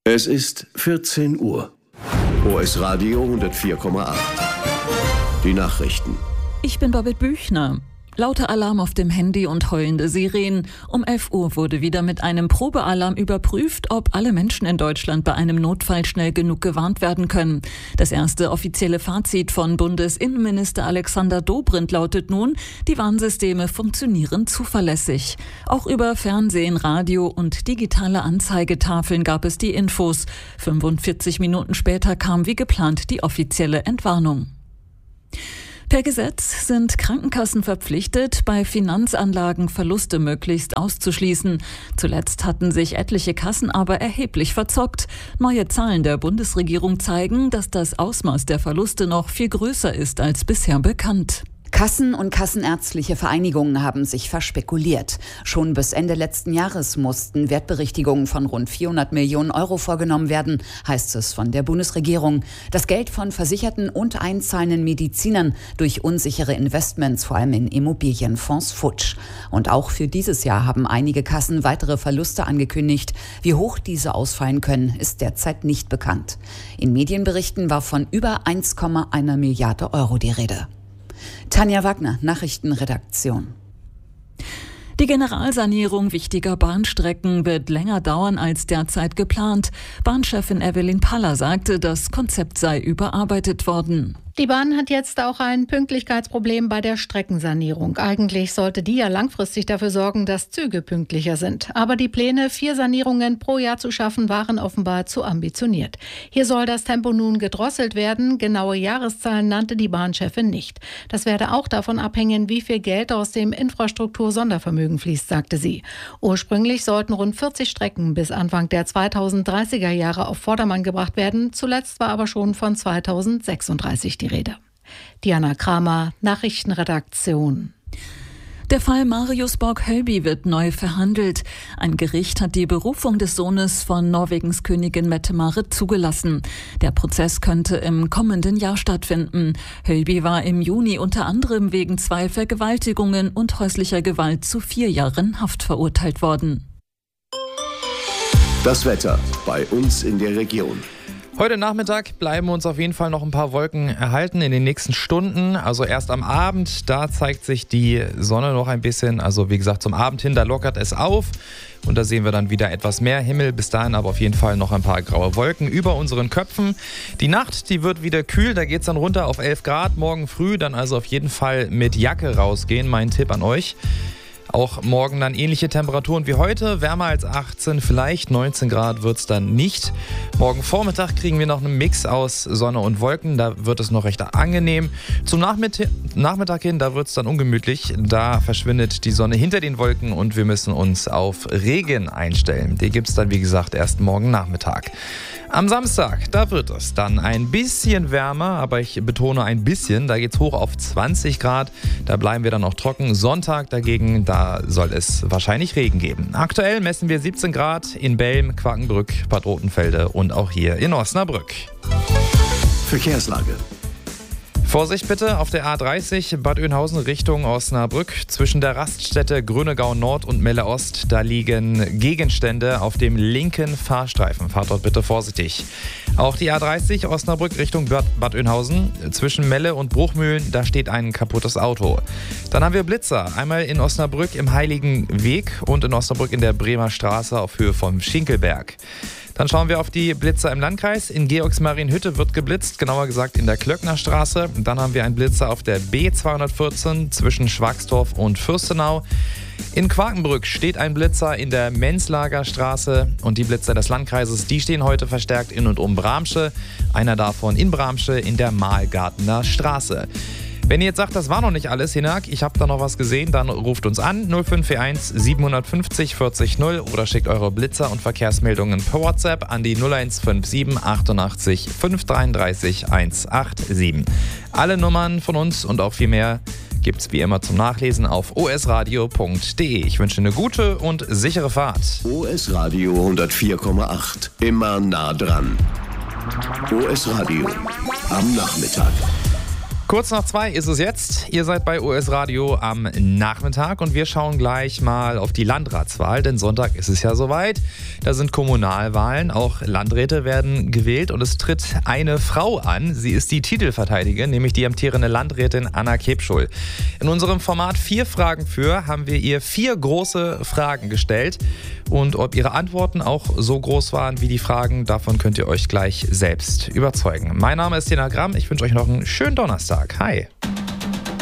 Es ist 14 Uhr. OS Radio 104,8. Die Nachrichten. Ich bin Babette Büchner. Lauter Alarm auf dem Handy und heulende Sirenen. Um 11 Uhr wurde wieder mit einem Probealarm überprüft, ob alle Menschen in Deutschland bei einem Notfall schnell genug gewarnt werden können. Das erste offizielle Fazit von Bundesinnenminister Alexander Dobrindt lautet nun, die Warnsysteme funktionieren zuverlässig. Auch über Fernsehen, Radio und digitale Anzeigetafeln gab es die Infos. 45 Minuten später kam wie geplant die offizielle Entwarnung. Per Gesetz sind Krankenkassen verpflichtet, bei Finanzanlagen Verluste möglichst auszuschließen. Zuletzt hatten sich etliche Kassen aber erheblich verzockt. Neue Zahlen der Bundesregierung zeigen, dass das Ausmaß der Verluste noch viel größer ist als bisher bekannt. Kassen und kassenärztliche Vereinigungen haben sich verspekuliert. Schon bis Ende letzten Jahres mussten Wertberichtigungen von rund 400 Millionen Euro vorgenommen werden, heißt es von der Bundesregierung. Das Geld von versicherten und einzahlenden Medizinern durch unsichere Investments, vor allem in Immobilienfonds, futsch. Und auch für dieses Jahr haben einige Kassen weitere Verluste angekündigt. Wie hoch diese ausfallen können, ist derzeit nicht bekannt. In Medienberichten war von über 1,1 Milliarde Euro die Rede. Tanja Wagner, Nachrichtenredaktion. Die Generalsanierung wichtiger Bahnstrecken wird länger dauern als derzeit geplant. Bahnchefin Evelyn Paller sagte, das Konzept sei überarbeitet worden. Die Bahn hat jetzt auch ein Pünktlichkeitsproblem bei der Streckensanierung. Eigentlich sollte die ja langfristig dafür sorgen, dass Züge pünktlicher sind. Aber die Pläne, 4 Sanierungen pro Jahr zu schaffen, waren offenbar zu ambitioniert. Hier soll das Tempo nun gedrosselt werden. Genaue Jahreszahlen nannte die Bahnchefin nicht. Das werde auch davon abhängen, wie viel Geld aus dem Infrastruktur-Sondervermögen fließt, sagte sie. Ursprünglich sollten rund 40 Strecken bis Anfang der 2030er Jahre auf Vordermann gebracht werden. Zuletzt war aber schon von 2036 die Rede. Diana Kramer, Nachrichtenredaktion. Der Fall Marius Borg-Hölby wird neu verhandelt. Ein Gericht hat die Berufung des Sohnes von Norwegens Königin Mette-Marit zugelassen. Der Prozess könnte im kommenden Jahr stattfinden. Hölby war im Juni unter anderem wegen 2 Vergewaltigungen und häuslicher Gewalt zu 4 Jahren Haft verurteilt worden. Das Wetter bei uns in der Region. Heute Nachmittag bleiben uns auf jeden Fall noch ein paar Wolken erhalten in den nächsten Stunden. Also erst am Abend, da zeigt sich die Sonne noch ein bisschen. Also wie gesagt, zum Abend hin, da lockert es auf. Und da sehen wir dann wieder etwas mehr Himmel. Bis dahin aber auf jeden Fall noch ein paar graue Wolken über unseren Köpfen. Die Nacht, die wird wieder kühl. Da geht es dann runter auf 11 Grad. Morgen früh dann also auf jeden Fall mit Jacke rausgehen. Mein Tipp an euch. Auch morgen dann ähnliche Temperaturen wie heute, wärmer als 18, vielleicht 19 Grad wird es dann nicht. Morgen Vormittag kriegen wir noch einen Mix aus Sonne und Wolken, da wird es noch recht angenehm. Zum Nachmittag hin, da wird es dann ungemütlich, da verschwindet die Sonne hinter den Wolken und wir müssen uns auf Regen einstellen. Den gibt es dann wie gesagt erst morgen Nachmittag. Am Samstag, da wird es dann ein bisschen wärmer, aber ich betone ein bisschen, da geht es hoch auf 20 Grad, da bleiben wir dann auch trocken. Sonntag dagegen, da soll es wahrscheinlich Regen geben. Aktuell messen wir 17 Grad in Belm, Quakenbrück, Bad Rotenfelde und auch hier in Osnabrück. Verkehrslage. Vorsicht bitte auf der A30 Bad Oeynhausen Richtung Osnabrück. Zwischen der Raststätte Grönegau Nord und Melle Ost, da liegen Gegenstände auf dem linken Fahrstreifen. Fahrt dort bitte vorsichtig. Auch die A30 Osnabrück Richtung Bad Oeynhausen. Zwischen Melle und Bruchmühlen, da steht ein kaputtes Auto. Dann haben wir Blitzer. Einmal in Osnabrück im Heiligen Weg und in Osnabrück in der Bremer Straße auf Höhe vom Schinkelberg. Dann schauen wir auf die Blitzer im Landkreis. In Georgsmarienhütte wird geblitzt, genauer gesagt in der Klöcknerstraße. Dann haben wir einen Blitzer auf der B214 zwischen Schwagstorf und Fürstenau. In Quakenbrück steht ein Blitzer in der Menzlager Straße und die Blitzer des Landkreises, die stehen heute verstärkt in und um Bramsche. Einer davon in Bramsche in der Mahlgartener Straße. Wenn ihr jetzt sagt, das war noch nicht alles, Hinak, ich habe da noch was gesehen, dann ruft uns an 0541 750 40 0 oder schickt eure Blitzer und Verkehrsmeldungen per WhatsApp an die 0157 88 533 187. Alle Nummern von uns und auch viel mehr gibt's wie immer zum Nachlesen auf osradio.de. Ich wünsche eine gute und sichere Fahrt. OS Radio 104,8. Immer nah dran. OS Radio am Nachmittag. Kurz nach 2 ist es jetzt. Ihr seid bei US Radio am Nachmittag und wir schauen gleich mal auf die Landratswahl, denn Sonntag ist es ja soweit. Da sind Kommunalwahlen, auch Landräte werden gewählt und es tritt eine Frau an. Sie ist die Titelverteidigerin, nämlich die amtierende Landrätin Anna Kebschul. In unserem Format 4 Fragen für haben wir ihr 4 große Fragen gestellt. Und ob ihre Antworten auch so groß waren wie die Fragen, davon könnt ihr euch gleich selbst überzeugen. Mein Name ist Tena Gramm, ich wünsche euch noch einen schönen Donnerstag. Hi.